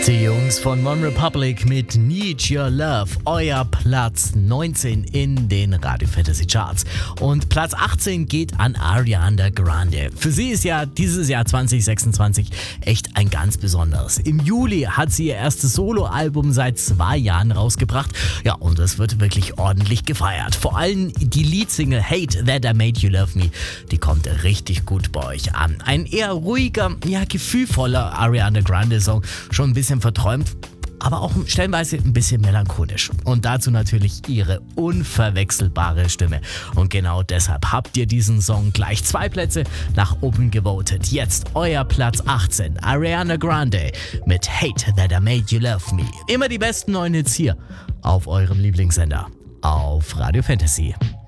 Die Jungs von OneRepublic mit Need Your Love, euer Platz 19 in den Radio Fantasy Charts. Und Platz 18 geht an Ariana Grande. Für sie ist ja dieses Jahr 2026 echt ein ganz besonderes. Im Juli hat sie ihr erstes Soloalbum seit 2 Jahren rausgebracht. Ja, und es wird wirklich ordentlich gefeiert. Vor allem die Leadsingle Hate That I Made You Love Me, die kommt richtig gut bei euch an. Ein eher ruhiger, ja gefühlvoller Ariana Grande Song, schon ein bisschen verträumt, aber auch stellenweise ein bisschen melancholisch. Und dazu natürlich ihre unverwechselbare Stimme. Und genau deshalb habt ihr diesen Song gleich 2 Plätze nach oben gewotet. Jetzt euer Platz 18, Ariana Grande mit Hate That I Made You Love Me. Immer die besten neuen Hits hier auf eurem Lieblingssender auf Radio Fantasy.